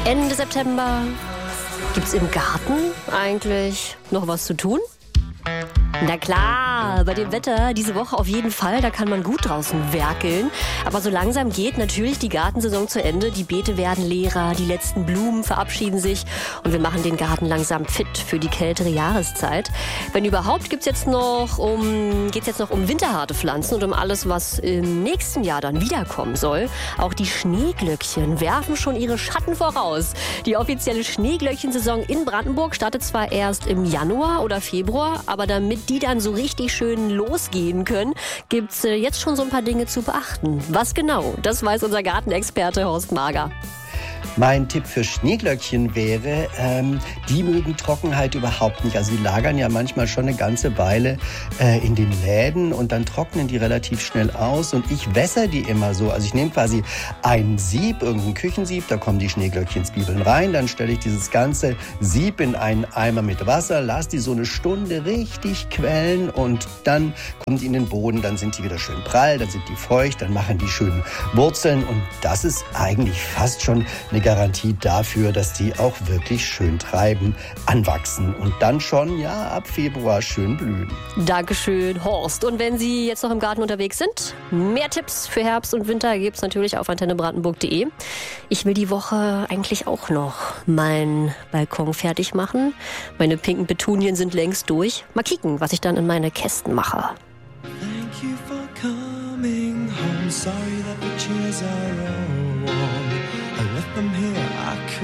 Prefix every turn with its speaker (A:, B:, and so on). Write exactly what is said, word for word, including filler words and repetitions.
A: Ende September. Gibt's im Garten eigentlich noch was zu tun? Na klar, bei dem Wetter diese Woche auf jeden Fall, da kann man gut draußen werkeln. Aber so langsam geht natürlich die Gartensaison zu Ende. Die Beete werden leerer, die letzten Blumen verabschieden sich und wir machen den Garten langsam fit für die kältere Jahreszeit. Wenn überhaupt, gibt's jetzt noch um, geht's jetzt noch um winterharte Pflanzen und um alles, was im nächsten Jahr dann wiederkommen soll. Auch die Schneeglöckchen werfen schon ihre Schatten voraus. Die offizielle Schneeglöckchensaison in Brandenburg startet zwar erst im Januar oder Februar, aber damit die dann so richtig schön losgehen können, gibt's äh, jetzt schon so ein paar Dinge zu beachten. Was genau? Das weiß unser Gartenexperte Horst Mager.
B: Mein Tipp für Schneeglöckchen wäre, ähm, die mögen Trockenheit überhaupt nicht. Also die lagern ja manchmal schon eine ganze Weile äh, in den Läden und dann trocknen die relativ schnell aus. Und ich wässer die immer so. Also ich nehme quasi ein Sieb, irgendein Küchensieb, da kommen die Schneeglöckchenzwiebeln rein. Dann stelle ich dieses ganze Sieb in einen Eimer mit Wasser, lasse die so eine Stunde richtig quellen und dann kommen die in den Boden. Dann sind die wieder schön prall, dann sind die feucht, dann machen die schönen Wurzeln. Und das ist eigentlich fast schon eine Garantie dafür, dass die auch wirklich schön treiben, anwachsen und dann schon, ja, ab Februar schön blühen.
A: Dankeschön, Horst. Und wenn Sie jetzt noch im Garten unterwegs sind, mehr Tipps für Herbst und Winter gibt's natürlich auf antenne brandenburg punkt de. Ich will die Woche eigentlich auch noch meinen Balkon fertig machen. Meine pinken Petunien sind längst durch. Mal kicken, was ich dann in meine Kästen mache.